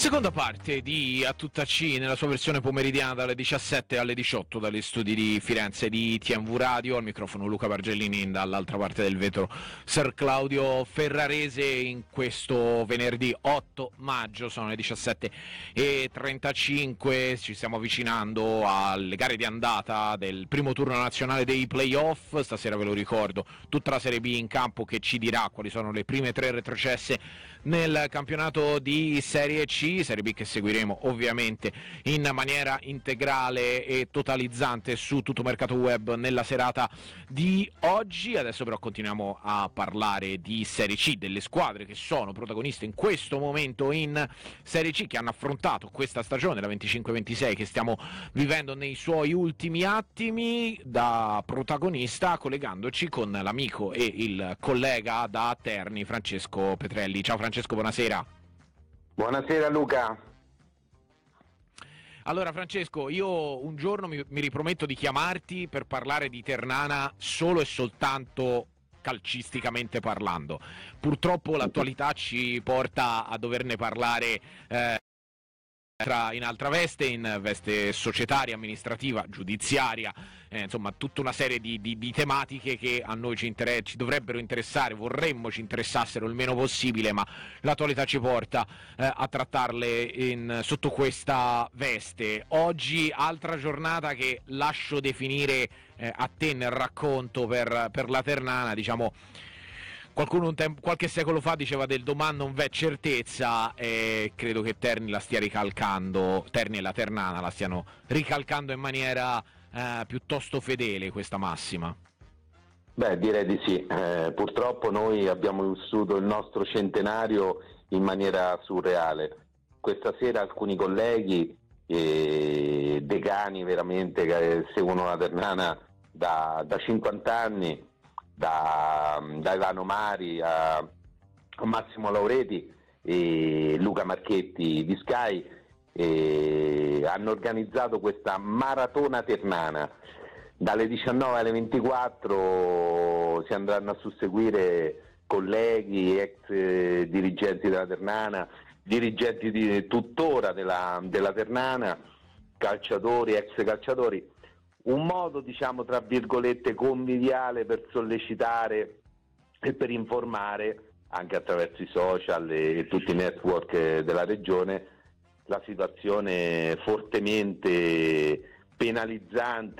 Seconda parte di A Tutta C nella sua versione pomeridiana dalle 17 alle 18 dagli studi di Firenze di TMV Radio. Al microfono Luca Bargellini, dall'altra parte del vetro Ser Claudio Ferrarese. In questo venerdì 8 maggio sono le 17:35, ci stiamo avvicinando alle gare di andata del primo turno nazionale dei playoff. Stasera, ve lo ricordo, tutta la Serie B in campo che ci dirà quali sono le prime tre retrocesse nel campionato di Serie C. Serie B che seguiremo ovviamente in maniera integrale e totalizzante su tutto Mercato Web nella serata di oggi. Adesso però continuiamo a parlare di Serie C, delle squadre che sono protagoniste in questo momento in Serie C, che hanno affrontato questa stagione, la 25-26, che stiamo vivendo nei suoi ultimi attimi. Da protagonista collegandoci con l'amico e il collega da Terni, Francesco Petrelli. Ciao Francesco, buonasera. Buonasera Luca. Allora Francesco, io un giorno mi riprometto di chiamarti per parlare di Ternana solo e soltanto calcisticamente parlando. Purtroppo l'attualità ci porta a doverne parlare in altra veste, in veste societaria, amministrativa, giudiziaria, insomma tutta una serie di tematiche che a noi ci dovrebbero interessare, vorremmo ci interessassero il meno possibile, ma l'attualità ci porta a trattarle sotto questa veste. Oggi altra giornata che lascio definire a te nel racconto per la Ternana, diciamo. Qualcuno qualche secolo fa diceva del domani non v'è certezza, e credo che Terni la stia ricalcando, Terni e la Ternana la stiano ricalcando in maniera piuttosto fedele questa massima. Beh, direi di sì. Purtroppo noi abbiamo vissuto il nostro centenario in maniera surreale. Questa sera alcuni colleghi, decani veramente, che seguono la Ternana da 50 anni, da Ivano Mari a Massimo Laureti e Luca Marchetti di Sky, hanno organizzato questa maratona ternana. Dalle 19 alle 24 si andranno a susseguire colleghi, ex dirigenti della Ternana, dirigenti tuttora della Ternana, calciatori, ex calciatori. Un modo, diciamo, tra virgolette, conviviale per sollecitare e per informare, anche attraverso i social e tutti i network della regione, la situazione fortemente penalizzante